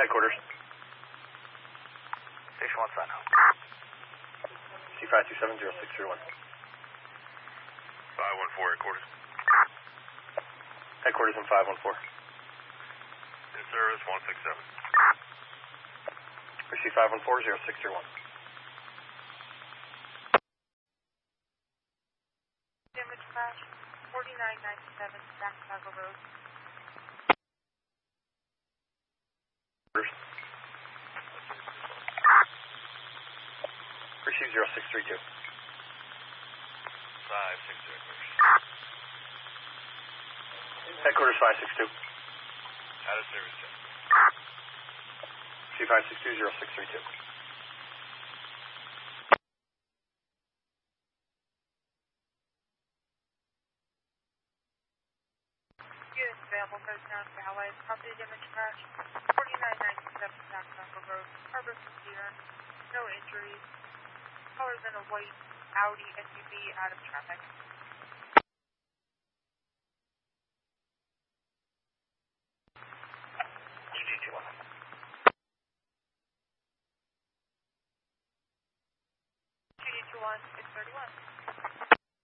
Headquarters. Station 1 sign out. C5270631. 514 headquarters. Headquarters in 514. In service 167. Receive 514-0631. Damage crash, 4997 San Chicago Road. Receive 0632. 562 headquarters. Headquarters 562. Out of service check. C562-0632. Units available for the town of Allies. Property damage crash, 4997 San Chicago Road. Harbor Pier. No injuries. Colors in a white Audi SUV out of traffic. GG21. GG21 631.